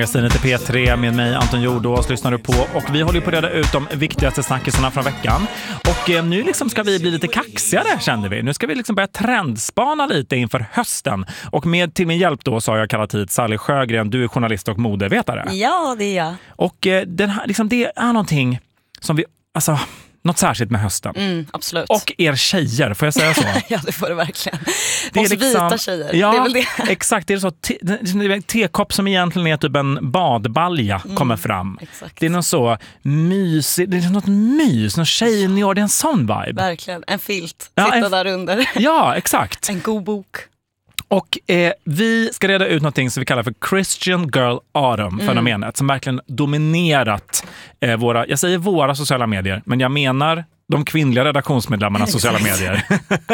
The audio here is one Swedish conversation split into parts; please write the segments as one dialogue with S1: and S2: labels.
S1: Magasinet till P3 med mig Anton Jordås lyssnar du på, och vi håller på att reda ut de viktigaste snackisarna från veckan. Och nu liksom ska vi bli lite kaxigare, kände vi. Nu ska vi liksom börja trendspana lite inför hösten. Och till min hjälp då så har jag kallat hit Sally Sjögren. Du är journalist och modevetare.
S2: Ja, det är jag.
S1: Och den här, liksom, det är någonting som vi, alltså, något särskilt med hösten.
S2: Absolut.
S1: Och er tjejer, får jag säga så?
S2: Ja, det får du verkligen.
S1: Det är
S2: oss
S1: liksom,
S2: vita tjejer,
S1: ja,
S2: det är väl det.
S1: Exakt, det är så tekopp som egentligen är typ en badbalja kommer fram.
S2: Exakt.
S1: Det är något så mysigt, det är något mys, något tjejnyår, det är en sån vibe.
S2: Verkligen, en filt,
S1: Ja,
S2: sitta där under.
S1: Ja, exakt.
S2: En god bok.
S1: Och vi ska reda ut någonting som vi kallar för Christian Girl Autumn-fenomenet som verkligen dominerat jag säger våra sociala medier, men jag menar de kvinnliga redaktionsmedlemmarnas sociala medier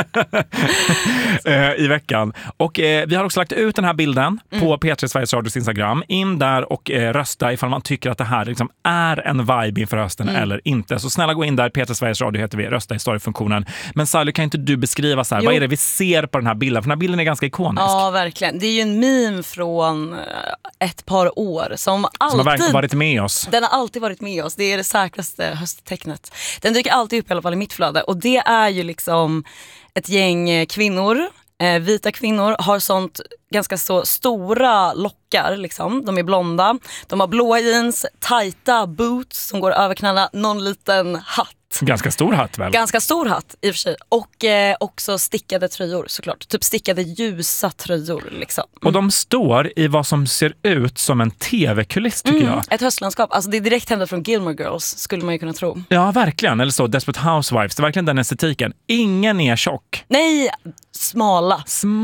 S1: i veckan. Och vi har också lagt ut den här bilden på P3 Sveriges Radios Instagram. In där och rösta ifall man tycker att det här liksom är en vibe inför hösten eller inte. Så snälla gå in där, P3 Sveriges Radio heter vi, rösta i storyfunktionen. Men Sally, kan inte du beskriva så här, vad är det vi ser på den här bilden? För den här bilden är ganska ikonisk.
S2: Ja, verkligen. Det är ju en meme från ett par år som
S1: har varit med oss.
S2: Den har alltid varit med oss. Det är det säkraste hösttecknet. Den dyker alltid upp i alla fall i mitt flöde. Och det är ju liksom ett gäng kvinnor, vita kvinnor, har sånt ganska så stora lockar liksom. De är blonda, de har blåa jeans, tajta boots som går över knäna, någon liten hatt.
S1: Ganska stor hatt väl?
S2: Ganska stor hatt i och för sig. Och också stickade tröjor såklart. Typ stickade ljusa tröjor liksom.
S1: Och de står i vad som ser ut som en tv-kuliss tycker jag.
S2: Ett höstlandskap. Alltså det är direkt hämtat från Gilmore Girls, skulle man ju kunna tro.
S1: Ja, verkligen. Eller så, Desperate Housewives. Det är verkligen den estetiken. Ingen är tjock.
S2: Nej, smala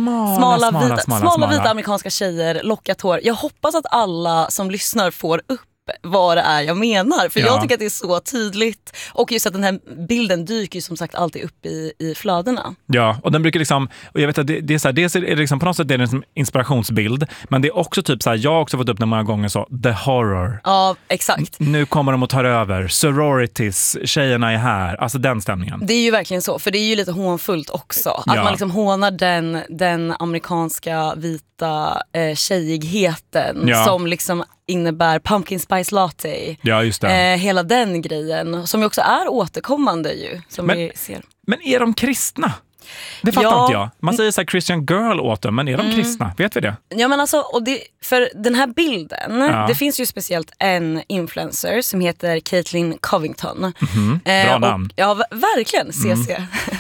S2: vita amerikanska tjejer, lockat hår. Jag hoppas att alla som lyssnar får upp vad det är jag menar. För jag tycker att det är så tydligt. Och just att den här bilden dyker ju som sagt alltid upp i flödena. Ja,
S1: och den brukar liksom, och jag vet att det är så här, dels är det liksom på något sätt det är en inspirationsbild, men det är också typ så här, jag har också fått upp den många gånger så, the horror.
S2: Ja, exakt.
S1: Nu kommer de att ta över, sororities, tjejerna är här, alltså den stämningen.
S2: Det är ju verkligen så, för det är ju lite hånfullt också. Att man liksom hånar den amerikanska vita tjejigheten som liksom innebär pumpkin spice latte.
S1: Ja, just det.
S2: Hela den grejen som ju också är återkommande ju, som vi ser. Men
S1: är de kristna? Det fattar inte jag. Man säger så här Christian Girl åt dem, men är de kristna? Vet vi det? Ja, men alltså, och
S2: för den här bilden, det finns ju speciellt en influencer som heter Caitlin Covington.
S1: Bra namn.
S2: Ja, verkligen, CC.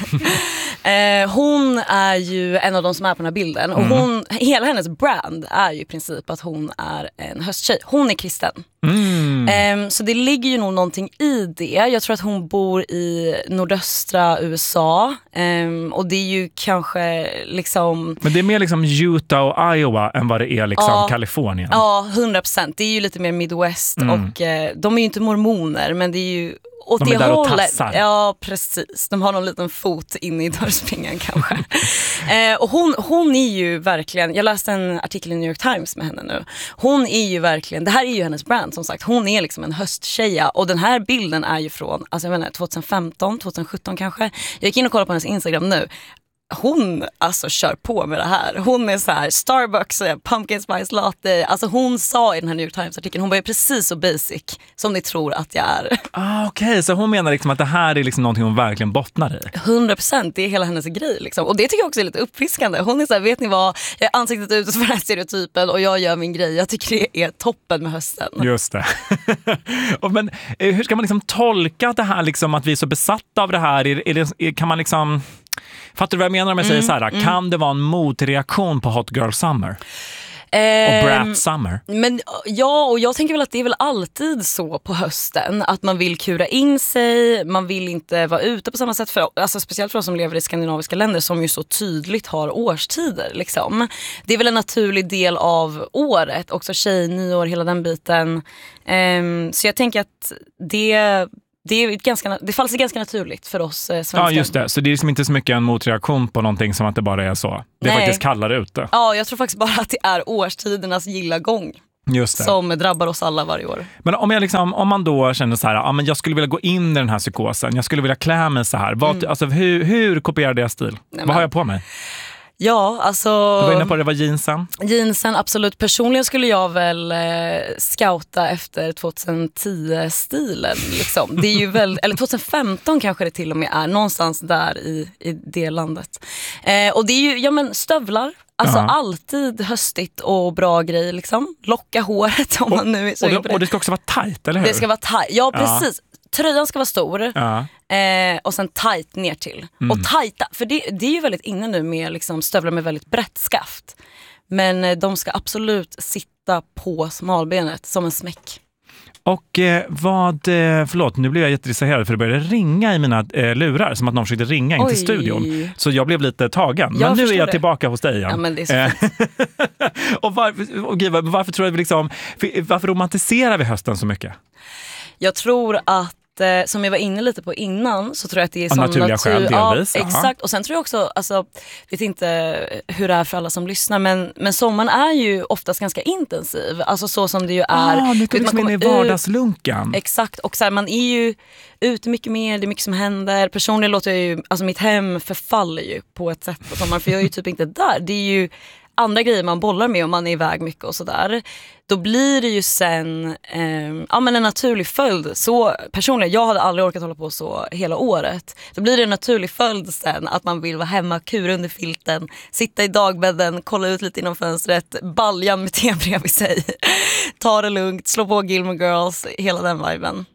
S2: Hon är ju en av de som är på den här bilden. Och hela hennes brand är ju i princip att hon är en hösttjej. Hon är kristen. Så det ligger ju nog någonting i det. Jag tror att hon bor i nordöstra USA. Och det är ju kanske liksom...
S1: Men det är mer liksom Utah och Iowa än vad det är liksom Kalifornien.
S2: Ja, 100%. Det är ju lite mer Midwest. Och de är ju inte mormoner, men det är ju...
S1: De är där och tassar.
S2: Ja, precis. De har någon liten fot inne i dörrspringan kanske. Och hon är ju verkligen... Jag läste en artikel i New York Times med henne nu. Hon är ju verkligen... Det här är ju hennes brand som sagt. Hon är liksom en hösttjeja. Och den här bilden är ju från 2015, 2017 kanske. Jag gick in och kollade på hennes Instagram nu. Hon alltså kör på med det här. Hon är så här Starbucks, pumpkin spice latte. Alltså hon sa i den här New York Times-artikeln, hon var ju precis så basic som ni tror att jag är.
S1: Okej, så hon menar liksom att det här är liksom någonting hon verkligen bottnar i.
S2: 100%, det är hela hennes grej liksom. Och det tycker jag också är lite uppfriskande. Hon är så här, vet ni vad, jag är ansiktet ut för den här stereotypen och jag gör min grej. Jag tycker det är toppen med hösten.
S1: Just det. Men hur ska man liksom tolka det här liksom, att vi är så besatta av det här? Kan man liksom... Fattar du vad jag menar om jag säger så här? Kan det vara en motreaktion på Hot Girl Summer? Och Brat Summer?
S2: Men ja, och jag tänker väl att det är väl alltid så på hösten. Att man vill kura in sig, man vill inte vara ute på samma sätt. Alltså speciellt för oss som lever i skandinaviska länder som ju så tydligt har årstider. Liksom. Det är väl en naturlig del av året. Också nyår, hela den biten. Så jag tänker att det faller sig ganska naturligt för oss svenskar.
S1: Ja, just det. Så det är liksom inte så mycket en motreaktion på någonting som att det bara är så. Det är faktiskt kallare ute.
S2: Ja, jag tror faktiskt bara att det är årstidernas gilla gång.
S1: Just det.
S2: Som drabbar oss alla varje år.
S1: Men om man då känner så här, men jag skulle vilja gå in i den här psykosen. Jag skulle vilja klä mig så här. Alltså, hur kopierar det stil? Vad har jag på mig?
S2: Ja, alltså...
S1: Du var inne på det var jeansen.
S2: Jeansen, absolut. Personligen skulle jag väl scouta efter 2010-stilen. Liksom. Det är ju väl, eller 2015 kanske det till och med är. Någonstans där i det landet. Och det är ju stövlar. Alltså alltid höstigt och bra grej. Liksom. Locka håret om man nu är så.
S1: Och det ska också vara tajt, eller hur?
S2: Det ska vara tajt, ja precis. Tröjan ska vara stor och sen tajt ner till. Och tajta, för det är ju väldigt inne nu med liksom stövlar med väldigt brett skaft. Men de ska absolut sitta på smalbenet som en smäck.
S1: Och förlåt, nu blev jag jättedistraherad för det började ringa i mina lurar som att någon försökte ringa in till studion. Så jag blev lite tagen. Men nu är jag tillbaka hos dig igen.
S2: Ja, men det är så fint.
S1: Och varför tror jag liksom, varför romantiserar vi hösten så mycket?
S2: Jag tror att som jag var inne lite på innan så tror jag att det är sån
S1: naturliga skäl delvis.
S2: Ja, exakt. Och sen tror jag också, alltså, vet inte hur det är för alla som lyssnar, men sommaren är ju oftast ganska intensiv. Alltså så som det ju är.
S1: Nu kommer man in i vardagslunkan.
S2: Exakt. Och så här, man är ju ute mycket mer, det är mycket som händer. Personligen låter jag ju, alltså mitt hem förfaller ju på ett sätt på sommaren, för jag är ju typ inte där. Det är ju andra grejer man bollar med om man är iväg mycket och sådär. Då blir det ju sen en naturlig följd. Så personligen, jag hade aldrig orkat hålla på så hela året. Då blir det en naturlig följd sen att man vill vara hemma, kura under filten, sitta i dagbädden, kolla ut lite inom fönstret, balja med te bredvid sig, ta det lugnt, slå på Gilmore Girls, hela den viben.